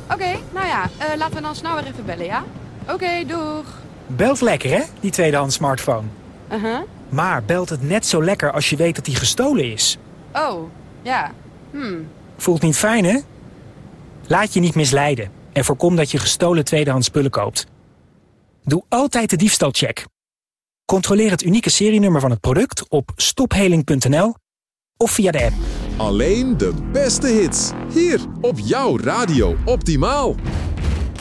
Oké, nou ja, laten we dan snel weer even bellen, ja? Oké, doeg. Belt lekker, hè, die tweedehands smartphone. Uh-huh. Maar belt het net zo lekker als je weet dat die gestolen is. Oh, ja. Voelt niet fijn, hè? Laat je niet misleiden en voorkom dat je gestolen tweedehands spullen koopt. Doe altijd de diefstalcheck. Controleer het unieke serienummer van het product op stopheling.nl of via de app. Alleen de beste hits, hier op jouw Radio Optimaal.